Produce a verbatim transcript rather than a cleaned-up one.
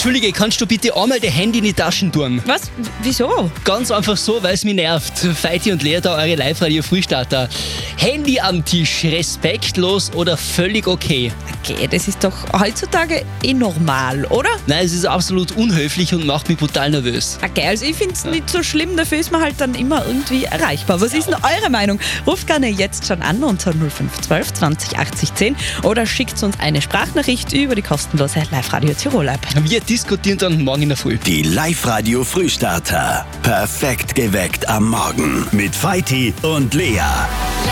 Entschuldige, kannst du bitte einmal dein Handy in die Taschen tun? Was? Wieso? Ganz einfach so, weil es mich nervt. Feiti und Lea da, eure Live-Radio-Frühstarter. Handy am Tisch, respektlos oder völlig okay? Okay, das ist doch heutzutage eh normal, oder? Nein, es ist absolut unhöflich und macht mich brutal nervös. Okay, also ich finde es nicht so schlimm, dafür ist man halt dann immer irgendwie erreichbar. Was ist denn eure Meinung? Ruft gerne jetzt schon an unter null fünf zwölf zwanzig achtzig zehn oder schickt uns eine Sprachnachricht über die kostenlose Live-Radio Tirol-App. Wir diskutieren dann morgen in der Früh. Die Live-Radio Frühstarter. Perfekt geweckt am Morgen. Mit Feiti und Lea.